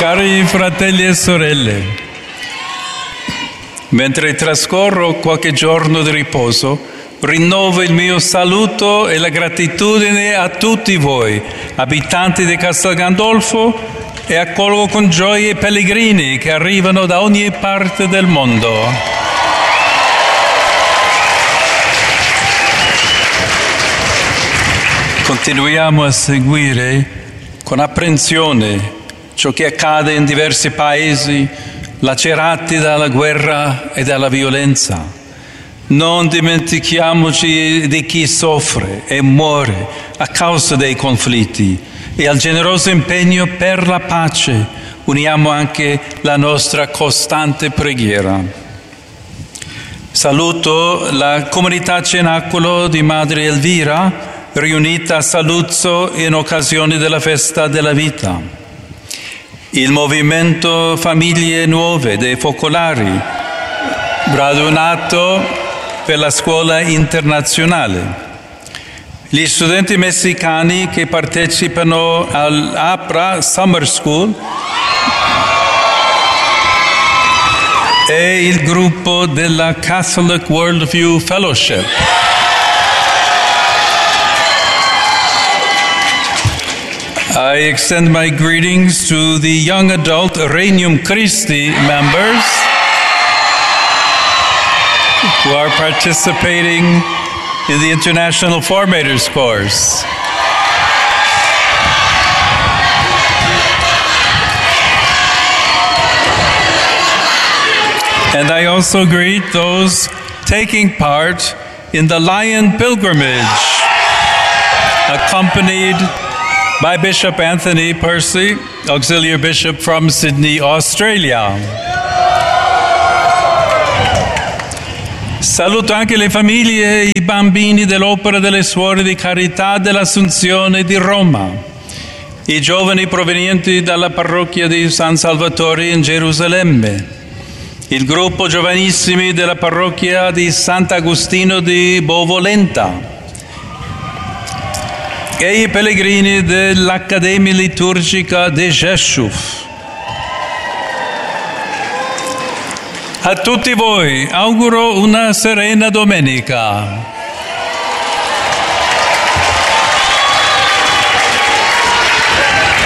Cari fratelli e sorelle, mentre trascorro qualche giorno di riposo, rinnovo il mio saluto e la gratitudine a tutti voi, abitanti di Castel Gandolfo, e accolgo con gioia i pellegrini che arrivano da ogni parte del mondo. Continuiamo a seguire con apprensione ciò che accade in diversi paesi lacerati dalla guerra e dalla violenza. Non dimentichiamoci di chi soffre e muore a causa dei conflitti e al generoso impegno per la pace uniamo anche la nostra costante preghiera. Saluto la comunità Cenacolo di Madre Elvira, riunita a Saluzzo in occasione della Festa della Vita. Il movimento Famiglie Nuove dei Focolari, radunato per la scuola internazionale. Gli studenti messicani che partecipano all'APRA Summer School e il gruppo della Catholic Worldview Fellowship. I extend my greetings to the young adult Regnum Christi members who are participating in the International Formators course. And I also greet those taking part in the Lion Pilgrimage, accompanied by Bishop Anthony Percy, Auxiliary Bishop from Sydney, Australia. Saluto anche le famiglie e i bambini dell'Opera delle Suore di Carità dell'Assunzione di Roma, i giovani provenienti dalla parrocchia di San Salvatore in Gerusalemme, il gruppo giovanissimi della parrocchia di Sant'Agostino di Bovolenta, e i pellegrini dell'Accademia Liturgica di Rzeszów. A tutti voi auguro una serena domenica.